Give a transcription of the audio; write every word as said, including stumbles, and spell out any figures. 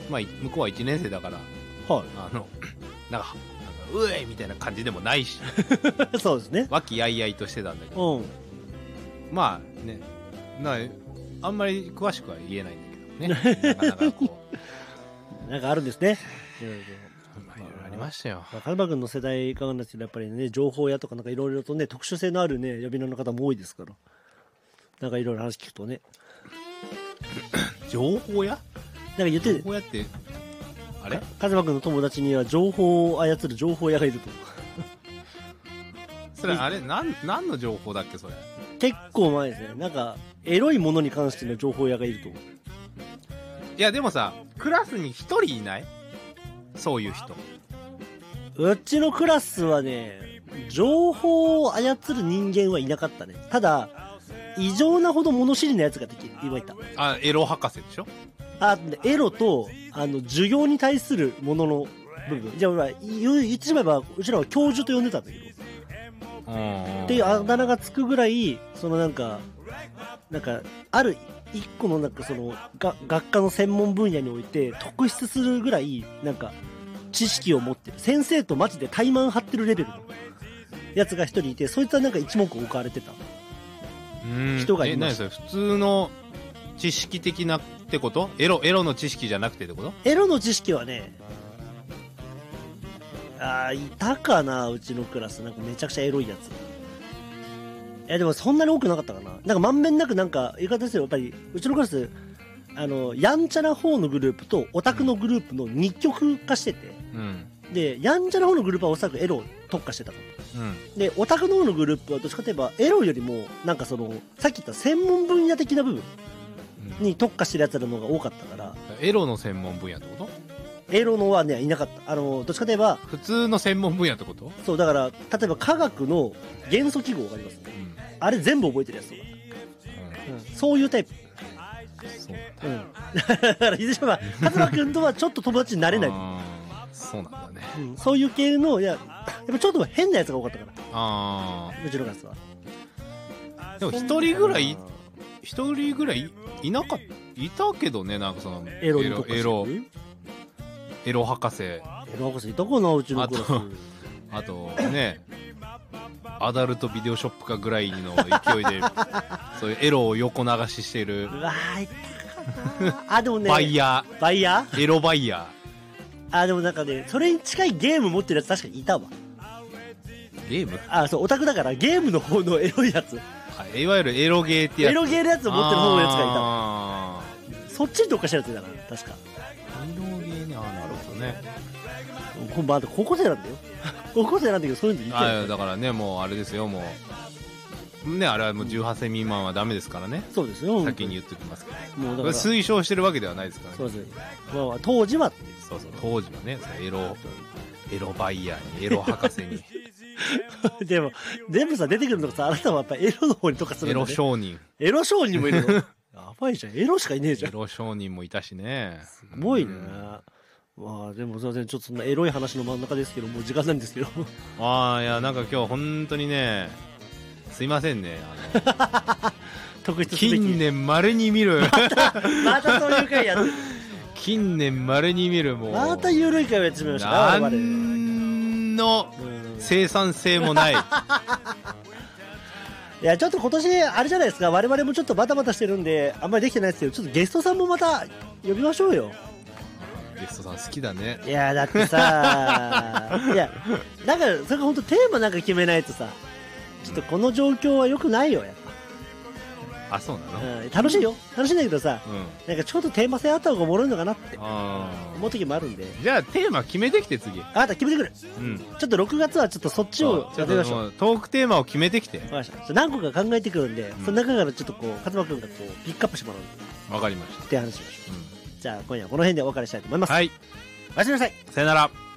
まあ向こうはいちねん生だから、 はい、 あのなんかうえいみたいな感じでもないしそうですね、 和気あいあいとしてたんだけど、 うん、 まあね、なあんまり詳しくは言えないんだけどねなかなかこうなんかあるんですね。 まあ、いろいろありましたよ。 カズマ君の世代いかがなんですけど、やっぱりね、情報屋とかなんかいろいろとね、特殊性のあるね、呼び名の方も多いですから、なんかいろいろ話聞くとね、 情報屋？ なんか言って情報屋ってあれ？ カズマ君の友達には情報を操る情報屋がいると。 それあれなん何の情報だっけそれ？ 結構前ですね。なんかエロいものに関しての情報屋がいると。 いやでもさ、クラスに一人いない？そういう人。 うちのクラスはね、情報を操る人間はいなかったね。ただ異常なほど物知りなやつができる、今いた。 あ、エロ博士でしょ？ あ、エロとあの授業に対するものの部分。じゃあほら言言ってしまえばうちらは教授と呼んでたんだけど。っていうあだ名がつくぐらい、そのなんかなんかある一個のなんかそのが学科の専門分野において特筆するぐらいなんか知識を持ってる先生とマジで怠慢張ってるレベルのやつが一人いて、そいつはなんか一目置かれてた人がいました。 え、何それ？普通の知識的なってこと？エロエロの知識じゃなくてってこと？ エロの知識はね、あーいたかな、うちのクラスなんかめちゃくちゃエロいやつ。いやでもそんなに多くなかったかな。なんかまんべんなくなんか言い方ですよ。やっぱりうちのクラスあのやんちゃな方のグループとオタクのグループの二極化してて、 うん、 でやんちゃな方のグループはおそらくエロを特化してたと、 うん、 でオタクの方のグループはどっちかといえばエロよりもなんかそのさっき言った専門分野的な部分に特化してるやつらの方が多かったから、 うん、エロの専門分野ってこと？ エロのはねいなかった。あのどっちかといえば普通の専門分野ってこと？ そうだから、例えば科学の元素記号がありますね、うん、あれ全部覚えてるやつとか、うんうん、そういうタイプ。 そう、 うん、だからいずれにしろ勝間君とはちょっと友達になれない。 そうなんだね、 うん、そういう系のいややっぱちょっと変なやつが多かったから、 あうちのクラスは。 でも一人ぐらい一人ぐらいいなかったいたけどね、なんかそのエロに特化してるエロエロ博士、エロ博士いたかな、うちのクラス。 あとねアダルトビデオショップかぐらいの勢いでそういうエロを横流ししてる。 うわーいたかなあ、でもねバイヤーバイヤーエロバイヤーあ、でもなんかね、それに近いゲーム持ってるやつ確かにいたわ。 ーゲーム、 あ、そうオタクだからゲームの方のエロいやつ、 はい、いわゆるエロゲーってやつ、 エロゲーのやつを持ってる方のやつがいたわ。 あそっちに特化したやつだから確か。 エロゲーね、あ、なるほどね。 こまだ高校生なんだよ高校生なんだけどそういうの言ってあ、だからね、もうあれですよ、もうね、あれはもうじゅうはっさい未満はダメですからね。 そうですよ、 先に言っておきますけど、 もうだから推奨してるわけではないですからね。 そうです、まあ、当時はそうそう、当時はね、そのエロエロバイヤーにエロ博士にでも全部さ出てくるのがさ、あなたはやっぱエロの方に特化するんだ、ね、 エロ商人、 エロ商人もいるのやばいじゃん、エロしかいねえじゃん。 エロ商人もいたしね、 すごいね、うん、まあでもすいません、ちょっとそんなエロい話の真ん中ですけど、もう時間なんですけどああ、いや、なんか今日本当にね、すいませんね、あの特筆すべき近年稀に見るまたまたそういう回やって近年稀に見る、もうまた緩い回をやってしまいましたね、 なんの生産性もないいやちょっと今年あれじゃないですか、我々もちょっとバタバタしてるんであんまりできてないですけど、ちょっとゲストさんもまた呼びましょうよ。 ゲストさん好きだね。 いやだってさいやなんかそれが本当テーマなんか決めないとさ、ちょっとこの状況は良くないよやっぱ。あ、そうなの、 うん、楽しいよ、楽しいんだけどさ、 うん、 なんかちょっとテーマ性あった方がおもろいのかなってあ思う時もあるんで。 じゃあテーマ決めてきて、次。 あなた決めてくる、うん、ちょっとろくがつはちょっとそっちをやってみましょう。 トークテーマを決めてきて。 わかりました。何個か考えてくるんで、うん、その中からちょっとこう勝間君がこうピックアップしてもらうんで。 わかりました。 って話しましょう、うん、じゃあ今夜はこの辺でお別れしたいと思います。 はい、 おやすみなさい。 さよなら。